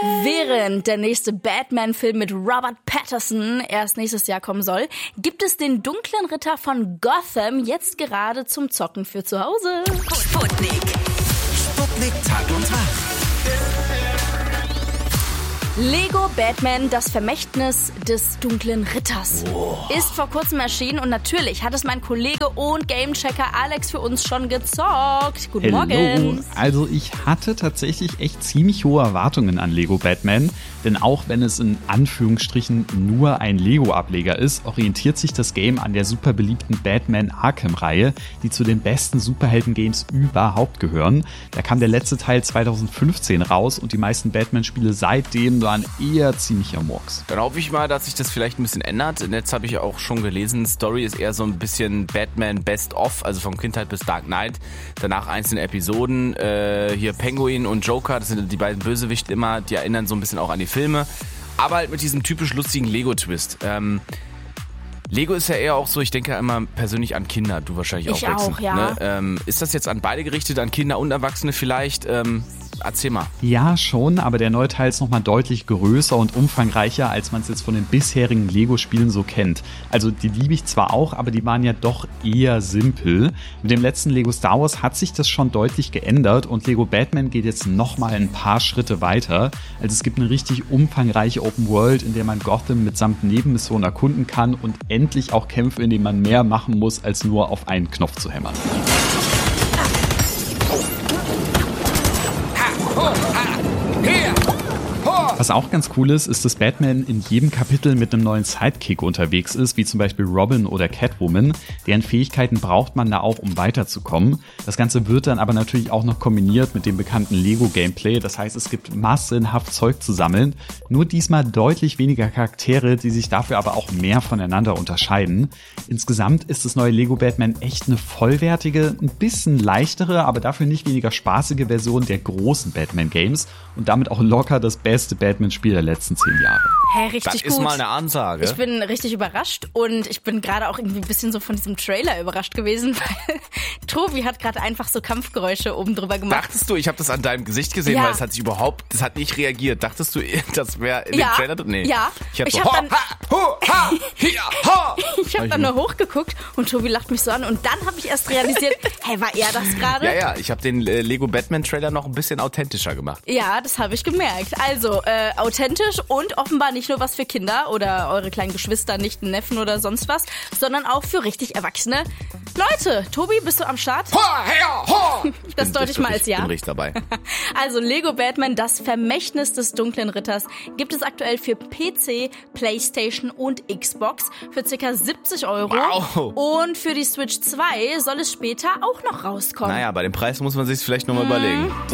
Während der nächste Batman-Film mit Robert Pattinson erst nächstes Jahr kommen soll, gibt es den dunklen Ritter von Gotham jetzt gerade zum Zocken für zu Hause. Sputnik Tag und Tag. Lego Batman, das Vermächtnis des dunklen Ritters, ist vor kurzem erschienen und natürlich hat es mein Kollege und Gamechecker Alex für uns schon gezockt. Guten Morgen. Also ich hatte tatsächlich echt ziemlich hohe Erwartungen an Lego Batman, denn auch wenn es in Anführungsstrichen nur ein Lego-Ableger ist, orientiert sich das Game an der super beliebten Batman Arkham-Reihe, die zu den besten Superhelden-Games überhaupt gehören. Da kam der letzte Teil 2015 raus und die meisten Batman-Spiele seitdem waren eher ziemlicher Murks. Dann hoffe ich mal, dass sich das vielleicht ein bisschen ändert. Jetzt habe ich auch schon gelesen, Story ist eher so ein bisschen Batman Best of, also von Kindheit bis Dark Knight. Danach einzelne Episoden. Hier Penguin und Joker, das sind die beiden Bösewichte immer, die erinnern so ein bisschen auch an die Filme. Aber halt mit diesem typisch lustigen Lego-Twist. Lego ist ja eher auch so, ich denke immer persönlich an Kinder, du wahrscheinlich auch. Ich auch, ja. Ne? Ist das jetzt an beide gerichtet, an Kinder und Erwachsene vielleicht? Erzähl mal. Ja, schon, aber der neue Teil ist nochmal deutlich größer und umfangreicher, als man es jetzt von den bisherigen Lego-Spielen so kennt. Also die liebe ich zwar auch, aber die waren ja doch eher simpel. Mit dem letzten Lego Star Wars hat sich das schon deutlich geändert und Lego Batman geht jetzt nochmal ein paar Schritte weiter. Also es gibt eine richtig umfangreiche Open World, in der man Gotham mitsamt Nebenmissionen erkunden kann und endlich auch Kämpfe, in denen man mehr machen muss, als nur auf einen Knopf zu hämmern. Was auch ganz cool ist, dass Batman in jedem Kapitel mit einem neuen Sidekick unterwegs ist, wie zum Beispiel Robin oder Catwoman. Deren Fähigkeiten braucht man da auch, um weiterzukommen. Das Ganze wird dann aber natürlich auch noch kombiniert mit dem bekannten Lego-Gameplay. Das heißt, es gibt massenhaft Zeug zu sammeln. Nur diesmal deutlich weniger Charaktere, die sich dafür aber auch mehr voneinander unterscheiden. Insgesamt ist das neue Lego Batman echt eine vollwertige, ein bisschen leichtere, aber dafür nicht weniger spaßige Version der großen Batman-Games und damit auch locker das beste Batman-Spiel der letzten 10 Jahre. Hey, richtig das gut. ist mal eine Ansage. Ich bin richtig überrascht und ich bin gerade auch irgendwie ein bisschen so von diesem Trailer überrascht gewesen, weil Tobi hat gerade einfach so Kampfgeräusche oben drüber gemacht. Dachtest du, ich habe das an deinem Gesicht gesehen, Ja. weil das hat nicht reagiert. Dachtest du, das wäre in dem Trailer drin? Nee. Ja. Ich hab Ich so, hab dann- ha. Ich habe dann nur hochgeguckt und Tobi lacht mich so an und dann habe ich erst realisiert, hey, war er das gerade? Ja, ich habe den Lego Batman Trailer noch ein bisschen authentischer gemacht. Ja, das habe ich gemerkt. Also, authentisch und offenbar nicht nur was für Kinder oder eure kleinen Geschwister, Nichten, Neffen oder sonst was, sondern auch für richtig erwachsene Leute. Tobi, bist du am Start? Das deute ich mal als Ja. Ich bin richtig dabei. Also Lego Batman, das Vermächtnis des dunklen Ritters, gibt es aktuell für PC, Playstation und Xbox für ca. 70 €. Wow. Und für die Switch 2 soll es später auch noch rauskommen. Naja, bei dem Preis muss man sich vielleicht nochmal überlegen.